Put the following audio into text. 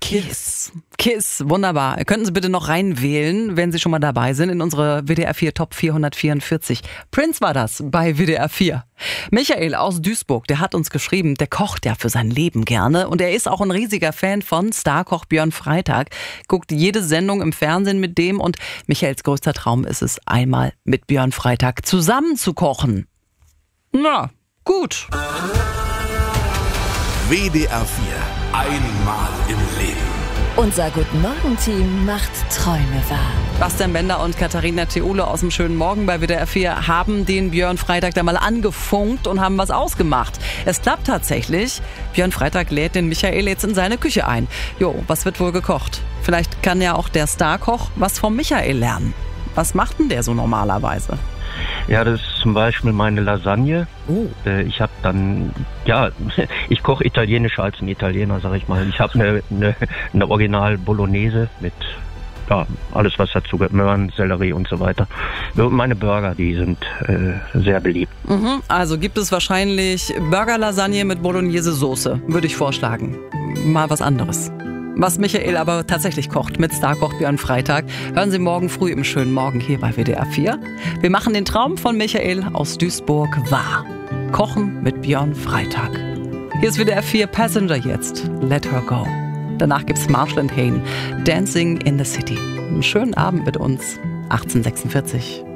Kiss, wunderbar. Könnten Sie bitte noch reinwählen, wenn Sie schon mal dabei sind, in unsere WDR 4 Top 444. Prince war das bei WDR 4. Michael aus Duisburg, der hat uns geschrieben, der kocht ja für sein Leben gerne und er ist auch ein riesiger Fan von Starkoch Björn Freitag, guckt jede Sendung im Fernsehen mit dem und Michaels größter Traum ist es, einmal mit Björn Freitag zusammen zu kochen. Na, gut. WDR 4, einmal im Leben. Unser Guten-Morgen-Team macht Träume wahr. Bastian Bender und Katharina Theole aus dem schönen Morgen bei WDR 4 haben den Björn Freitag da mal angefunkt und haben was ausgemacht. Es klappt tatsächlich. Björn Freitag lädt den Michael jetzt in seine Küche ein. Jo, was wird wohl gekocht? Vielleicht kann ja auch der Starkoch was vom Michael lernen. Was macht denn der so normalerweise? Ja, das ist zum Beispiel meine Lasagne. Ich habe dann, ich koche italienischer als ein Italiener, sag ich mal. Ich habe eine Original Bolognese mit alles, was dazu gehört, Möhren, Sellerie und so weiter. Und meine Burger, die sind sehr beliebt. Also gibt es wahrscheinlich Burger-Lasagne mit Bolognese-Soße, würde ich vorschlagen. Mal was anderes. Was Michael aber tatsächlich kocht mit Starkoch Björn Freitag, hören Sie morgen früh im schönen Morgen hier bei WDR 4. Wir machen den Traum von Michael aus Duisburg wahr. Kochen mit Björn Freitag. Hier ist WDR 4 Passenger jetzt. Let her go. Danach gibt's Marshall & Hayne, Dancing in the City. Einen schönen Abend mit uns. 1846.